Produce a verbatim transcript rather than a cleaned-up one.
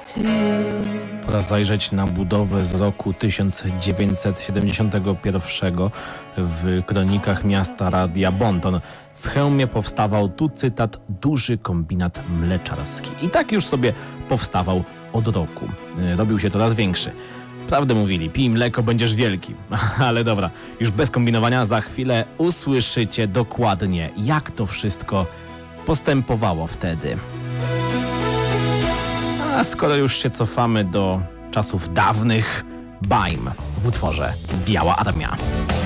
Pora zajrzeć na budowę z roku tysiąc dziewięćset siedemdziesiątego pierwszego w kronikach miasta Radia Bonton. W Chełmie powstawał, tu cytat, duży kombinat mleczarski. I tak już sobie powstawał od roku. Robił się coraz większy. Prawdę mówili, pij mleko, będziesz wielki. Ale dobra, już bez kombinowania, za chwilę usłyszycie dokładnie, jak to wszystko postępowało wtedy. A skoro już się cofamy do czasów dawnych, Baim w utworze Biała Armia.